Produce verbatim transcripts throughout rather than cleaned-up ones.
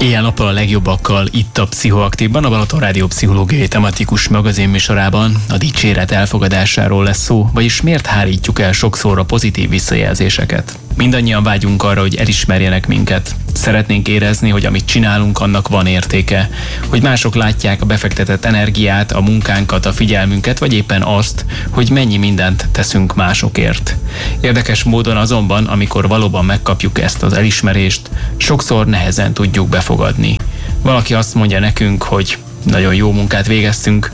Éjjel-nappal a legjobbakkal itt a Pszichoaktívban, a Balaton Rádió pszichológiai tematikus magazin műsorában a dicséret elfogadásáról lesz szó, vagyis miért hárítjuk el sokszor a pozitív visszajelzéseket. Mindannyian vágyunk arra, hogy elismerjenek minket. Szeretnénk érezni, hogy amit csinálunk, annak van értéke. Hogy mások látják a befektetett energiát, a munkánkat, a figyelmünket, vagy éppen azt, hogy mennyi mindent teszünk másokért. Érdekes módon azonban, amikor valóban megkapjuk ezt az elismerést, sokszor nehezen tudjuk befogadni. Valaki azt mondja nekünk, hogy nagyon jó munkát végeztünk,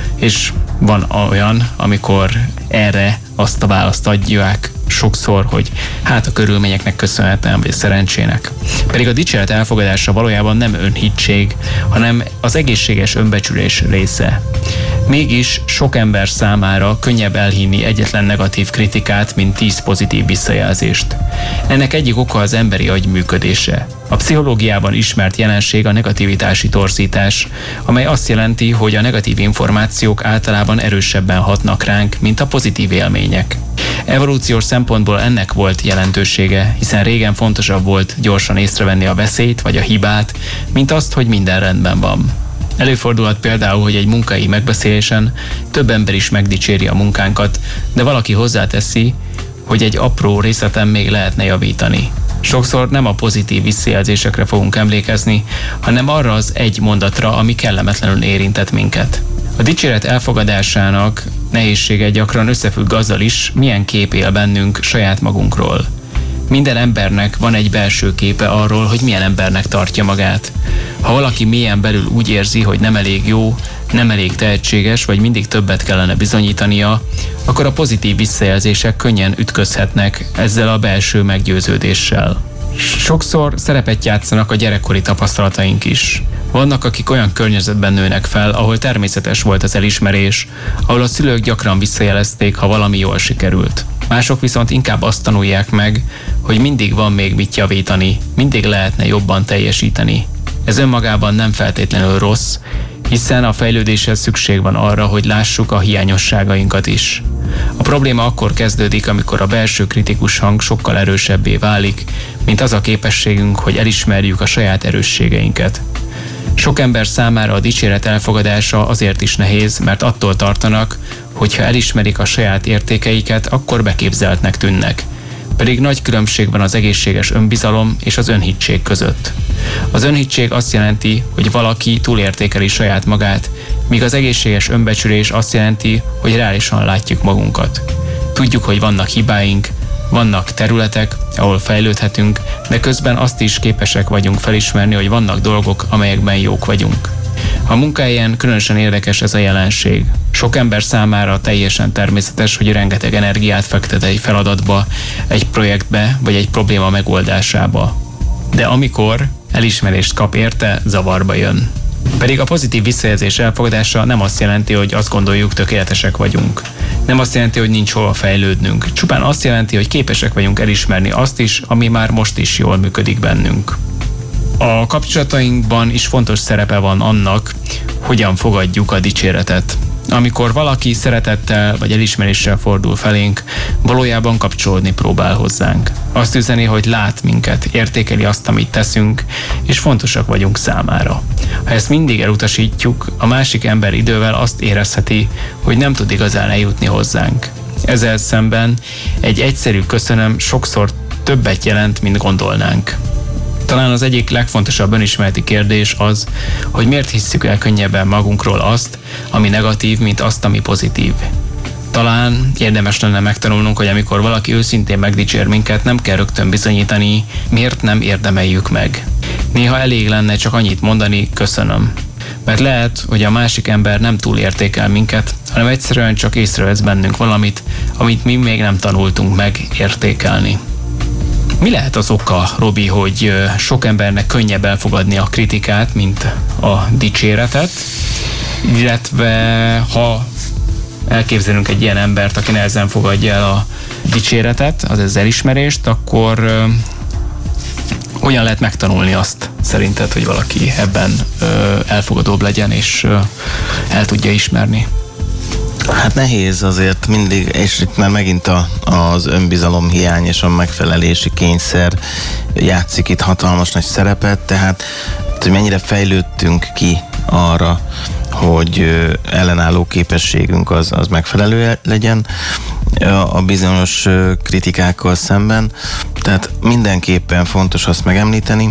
és van olyan, amikor erre azt a választ adják sokszor, hogy hát a körülményeknek köszönhetem, vagy a szerencsének. Pedig a dicséret elfogadása valójában nem önhittség, hanem az egészséges önbecsülés része. Mégis sok ember számára könnyebb elhinni egyetlen negatív kritikát, mint tíz pozitív visszajelzést. Ennek egyik oka az emberi agy működése. A pszichológiában ismert jelenség a negativitási torzítás, amely azt jelenti, hogy a negatív információk általában erősebben hatnak ránk, mint a pozitív élmények. Evolúciós szempontból ennek volt jelentősége, hiszen régen fontosabb volt gyorsan észrevenni a veszélyt vagy a hibát, mint azt, hogy minden rendben van. Előfordulhat például, hogy egy munkai megbeszélésen több ember is megdicséri a munkánkat, de valaki hozzáteszi, hogy egy apró részleten még lehetne javítani. Sokszor nem a pozitív visszajelzésekre fogunk emlékezni, hanem arra az egy mondatra, ami kellemetlenül érintett minket. A dicséret elfogadásának nehézsége gyakran összefügg azzal is, milyen kép él bennünk saját magunkról. Minden embernek van egy belső képe arról, hogy milyen embernek tartja magát. Ha valaki mélyen belül úgy érzi, hogy nem elég jó, nem elég tehetséges, vagy mindig többet kellene bizonyítania, akkor a pozitív visszajelzések könnyen ütközhetnek ezzel a belső meggyőződéssel. Sokszor szerepet játszanak a gyerekkori tapasztalataink is. Vannak, akik olyan környezetben nőnek fel, ahol természetes volt az elismerés, ahol a szülők gyakran visszajelezték, ha valami jól sikerült. Mások viszont inkább azt tanulják meg, hogy mindig van még mit javítani, mindig lehetne jobban teljesíteni. Ez önmagában nem feltétlenül rossz, hiszen a fejlődéshez szükség van arra, hogy lássuk a hiányosságainkat is. A probléma akkor kezdődik, amikor a belső kritikus hang sokkal erősebbé válik, mint az a képességünk, hogy elismerjük a saját erősségeinket. Sok ember számára a dicséret elfogadása azért is nehéz, mert attól tartanak, hogy ha elismerik a saját értékeiket, akkor beképzeltnek tűnnek. Pedig nagy különbség van az egészséges önbizalom és az önhittség között. Az önhittség azt jelenti, hogy valaki túlértékeli saját magát, míg az egészséges önbecsülés azt jelenti, hogy reálisan látjuk magunkat. Tudjuk, hogy vannak hibáink, vannak területek, ahol fejlődhetünk, de közben azt is képesek vagyunk felismerni, hogy vannak dolgok, amelyekben jók vagyunk. A munkahelyen különösen érdekes ez a jelenség. Sok ember számára teljesen természetes, hogy rengeteg energiát fektet egy feladatba, egy projektbe, vagy egy probléma megoldásába. De amikor elismerést kap érte, zavarba jön. Pedig a pozitív visszajelzés elfogadása nem azt jelenti, hogy azt gondoljuk, tökéletesek vagyunk. Nem azt jelenti, hogy nincs hova fejlődnünk. Csupán azt jelenti, hogy képesek vagyunk elismerni azt is, ami már most is jól működik bennünk. A kapcsolatainkban is fontos szerepe van annak, hogyan fogadjuk a dicséretet. Amikor valaki szeretettel vagy elismeréssel fordul felénk, valójában kapcsolódni próbál hozzánk. Azt üzeni, hogy lát minket, értékeli azt, amit teszünk, és fontosak vagyunk számára. Ha ezt mindig elutasítjuk, a másik ember idővel azt érezheti, hogy nem tud igazán eljutni hozzánk. Ezzel szemben egy egyszerű köszönöm sokszor többet jelent, mint gondolnánk. Talán az egyik legfontosabb önismereti kérdés az, hogy miért hisszük el könnyebben magunkról azt, ami negatív, mint azt, ami pozitív. Talán érdemes lenne megtanulnunk, hogy amikor valaki őszintén megdicsér minket, nem kell rögtön bizonyítani, miért nem érdemeljük meg. Néha elég lenne csak annyit mondani, köszönöm. Mert lehet, hogy a másik ember nem túl értékel minket, hanem egyszerűen csak észrevesz bennünk valamit, amit mi még nem tanultunk meg értékelni. Mi lehet az oka, Robi, hogy sok embernek könnyebb elfogadni a kritikát, mint a dicséretet, illetve ha elképzelünk egy ilyen embert, aki nehezen fogadja el a dicséretet, az elismerést, akkor ö, hogyan lehet megtanulni azt szerinted, hogy valaki ebben ö, elfogadóbb legyen és ö, el tudja ismerni? Hát nehéz azért mindig, és itt már megint a, az önbizalom hiány és a megfelelési kényszer játszik itt hatalmas nagy szerepet, tehát hogy mennyire fejlődtünk ki arra, hogy ellenálló képességünk az, az megfelelő legyen a bizonyos kritikákkal szemben. Tehát mindenképpen fontos azt megemlíteni,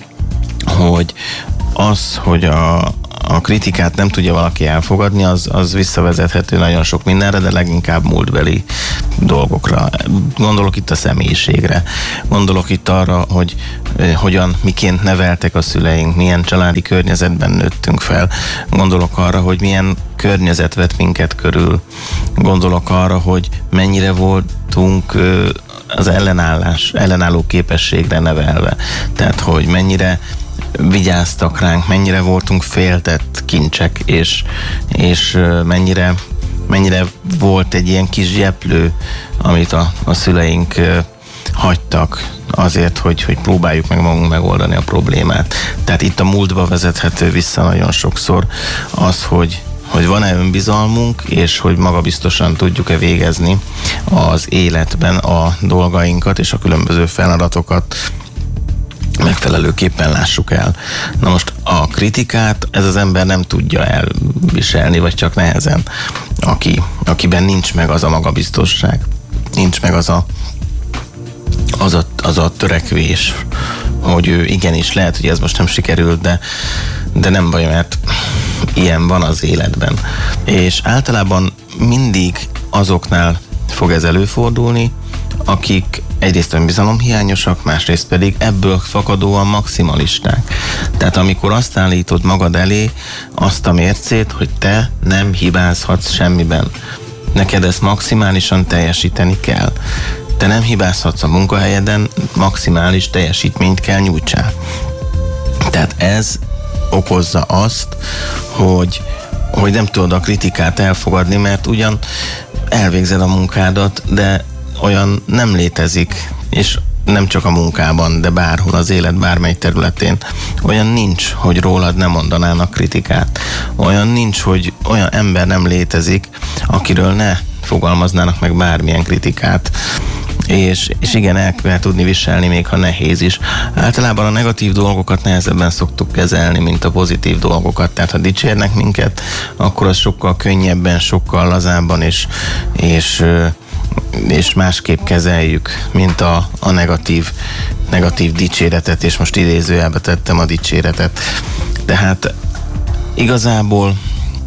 hogy az, hogy a, a kritikát nem tudja valaki elfogadni, az, az visszavezethető nagyon sok mindenre, de leginkább múltbeli dolgokra. Gondolok itt a személyiségre. Gondolok itt arra, hogy eh, hogyan, miként neveltek a szüleink, milyen családi környezetben nőttünk fel. Gondolok arra, hogy milyen környezet vett minket körül. Gondolok arra, hogy mennyire voltunk eh, az ellenállás, ellenálló képességre nevelve. Tehát, hogy mennyire vigyáztak ránk, mennyire voltunk féltett kincsek, és, és mennyire, mennyire volt egy ilyen kis zseplő, amit a, a szüleink hagytak azért, hogy, hogy próbáljuk meg magunk megoldani a problémát. Tehát itt a múltba vezethető vissza nagyon sokszor az, hogy hogy van-e önbizalmunk, és hogy magabiztosan tudjuk-e végezni az életben a dolgainkat, és a különböző feladatokat megfelelőképpen lássuk el. Na most a kritikát ez az ember nem tudja elviselni, vagy csak nehezen, aki, akiben nincs meg az a magabiztosság, nincs meg az a, az a, az a törekvés, hogy ő igenis lehet, hogy ez most nem sikerült, de, de nem baj, mert ilyen van az életben. És általában mindig azoknál fog ez előfordulni, akik egyrészt önbizalomhiányosak, másrészt pedig ebből fakadóan maximalisták. Tehát amikor azt állítod magad elé azt a mércét, hogy te nem hibázhatsz semmiben. Neked ezt maximálisan teljesíteni kell. Te nem hibázhatsz a munkahelyeden, maximális teljesítményt kell nyújtsál. Tehát ez okozza azt, hogy, hogy nem tudod a kritikát elfogadni, mert ugyan elvégzed a munkádat, de olyan nem létezik, és nem csak a munkában, de bárhol az élet bármely területén. Olyan nincs, hogy rólad ne mondanának kritikát. Olyan nincs, hogy olyan ember nem létezik, akiről ne fogalmaznának meg bármilyen kritikát. És, és igen, el kell tudni viselni, még ha nehéz is. Általában a negatív dolgokat nehezebben szoktuk kezelni, mint a pozitív dolgokat. Tehát ha dicsérnek minket, akkor az sokkal könnyebben, sokkal lazábban és, és és másképp kezeljük, mint a, a negatív, negatív dicséretet, és most idézőjelbe tettem a dicséretet. Tehát igazából,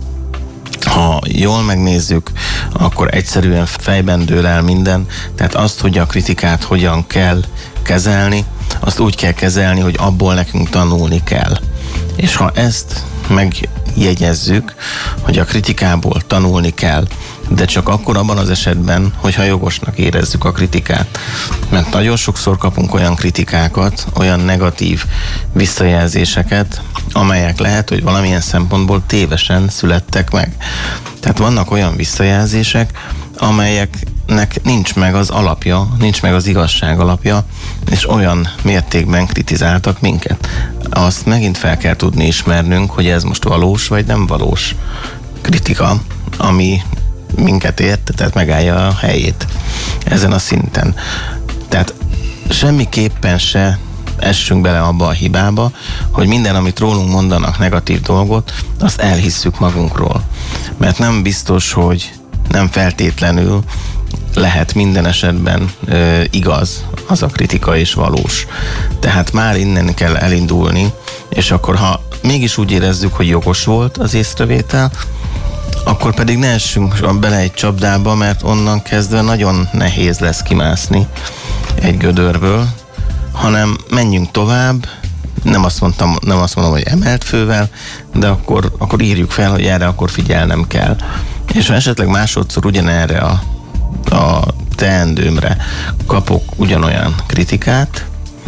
ha jól megnézzük, akkor egyszerűen fejben dől el minden, tehát azt, hogy a kritikát hogyan kell kezelni, azt úgy kell kezelni, hogy abból nekünk tanulni kell. És ha ezt megjegyezzük, hogy a kritikából tanulni kell, de csak akkor abban az esetben, hogyha jogosnak érezzük a kritikát. Mert nagyon sokszor kapunk olyan kritikákat, olyan negatív visszajelzéseket, amelyek lehet, hogy valamilyen szempontból tévesen születtek meg. Tehát vannak olyan visszajelzések, amelyeknek nincs meg az alapja, nincs meg az igazság alapja, és olyan mértékben kritizáltak minket. Azt megint fel kell tudni ismernünk, hogy ez most valós vagy nem valós kritika, ami minket ért, tehát megállja a helyét ezen a szinten. Tehát semmiképpen se essünk bele abba a hibába, hogy minden, amit rólunk mondanak negatív dolgot, azt elhisszük magunkról. Mert nem biztos, hogy nem feltétlenül lehet minden esetben ö, igaz az a kritika és valós. Tehát már innen kell elindulni, és akkor ha mégis úgy érezzük, hogy jogos volt az észrevétel, akkor pedig ne essünk bele egy csapdába, mert onnan kezdve nagyon nehéz lesz kimászni egy gödörből, hanem menjünk tovább, nem azt mondtam, nem azt mondom, hogy emelt fővel, de akkor, akkor írjuk fel, hogy erre akkor figyelnem kell. És ha esetleg másodszor ugyanerre a, a teendőmre kapok ugyanolyan kritikát,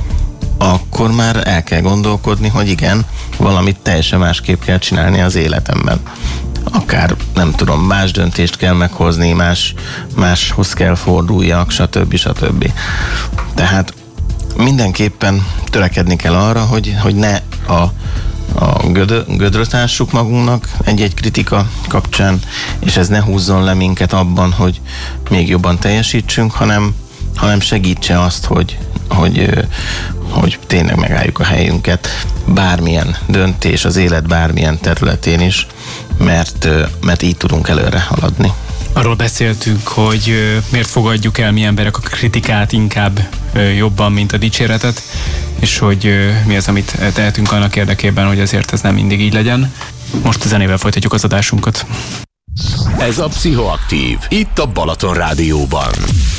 akkor már el kell gondolkodni, hogy igen, valamit teljesen másképp kell csinálni az életemben. Akár, nem tudom, más döntést kell meghozni, más, máshoz kell forduljak, stb. stb. Tehát mindenképpen törekedni kell arra, hogy, hogy ne a, a gödö, gödröt ássuk magunknak egy-egy kritika kapcsán, és ez ne húzzon le minket abban, hogy még jobban teljesítsünk, hanem, hanem segítse azt, hogy, hogy, hogy tényleg megálljuk a helyünket. bármilyen döntés az élet bármilyen területén is, mert, mert így tudunk előre haladni. Arról beszéltünk, hogy miért fogadjuk el mi emberek a kritikát inkább jobban, mint a dicséretet, és hogy mi az, amit tehetünk annak érdekében, hogy azért ez nem mindig így legyen. Most a zenével folytatjuk az adásunkat. Ez a Pszichoaktív, itt a Balaton Rádióban.